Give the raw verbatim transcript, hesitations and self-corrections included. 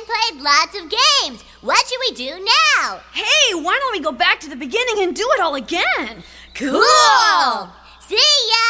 and played lots of games. What should we do now? Hey, why don't we go back to the beginning and do it all again? Cool! See ya!